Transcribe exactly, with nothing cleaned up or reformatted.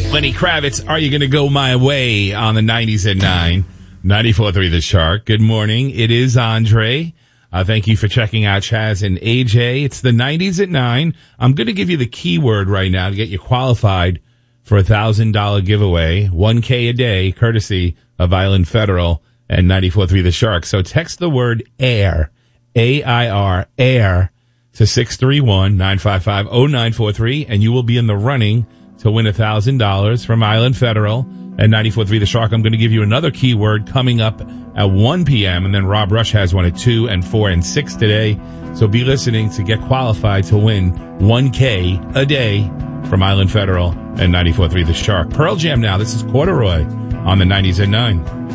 Lenny Kravitz, Are You Gonna Go My Way on the nineties at nine. ninety-four point three The Shark. Good morning. It is Andre. Uh, thank you for checking out Chaz and A J. It's the nineties at nine. I'm going to give you the keyword right now to get you qualified for a one thousand dollars giveaway. one K a day, courtesy of Island Federal and ninety-four point three The Shark. So text the word AIR, A I R, AIR, to six three one, nine five five, zero nine four three, and you will be in the running to win one thousand dollars from Island Federal and ninety-four point three The Shark. I'm going to give you another keyword coming up at one p.m., and then Rob Rush has one at two and four and six today. So be listening to get qualified to win one K a day from Island Federal and ninety-four point three The Shark. Pearl Jam now. This is Corduroy on the nineties at nine.